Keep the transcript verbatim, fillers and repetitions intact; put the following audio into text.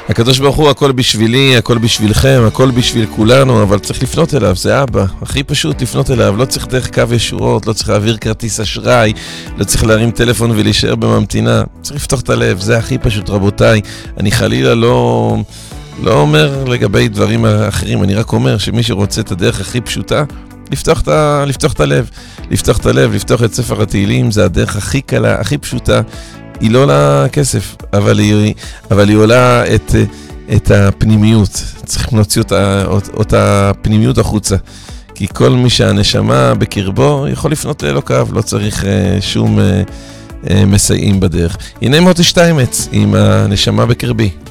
הקדוש ברוך הוא, הכל בשבילי, הכל בשבילכם, הכל בשביל כולנו, אבל צריך לפנות אליו, זה אבא. הכי פשוט לפנות אליו, לא צריך דרך קו ישורות, לא צריך להעביר כרטיס אשראי, לא צריך להרים טלפון ולהישאר בממתינה. צריך לפתוח את הלב, זה הכי פשוט, רבותיי. אני חלילה לא, לא אומר לגבי דברים אחרים, אני רק אומר שמי שרוצה את הדרך הכי פשוטה, לפתוח את, לפתוח את הלב, לפתוח את הלב, לפתוח את ספר התהילים, זה הדרך הכי קלה, הכי פשוטה. היא לא עולה כסף, אבל היא, אבל היא עולה את, את הפנימיות. צריכים להוציא אותה, אותה פנימיות החוצה. כי כל מי שהנשמה בקרבו יכול לפנות לאלוקיו, לא צריך שום מסייעים בדרך. הנה מוטי שטיימץ עם הנשמה בקרבי.